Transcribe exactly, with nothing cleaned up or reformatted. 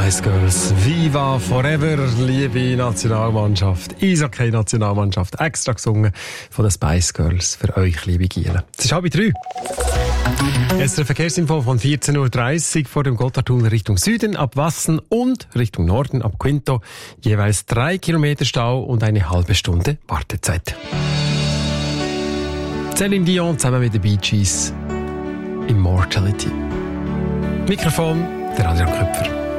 Spice Girls. Viva Forever, liebe Nationalmannschaft, Eishockey-Nationalmannschaft, extra gesungen von den Spice Girls für euch, liebe Gielen. Es ist halb drei. Jetzt eine Verkehrsinfo von vierzehn Uhr dreißig vor dem Gotthardtunnel Richtung Süden, ab Wassen und Richtung Norden, ab Quinto, jeweils drei Kilometer Stau und eine halbe Stunde Wartezeit. Céline Dion zusammen mit den Bee Gees. Immortality. Mikrofon, der Adrian Köpfer.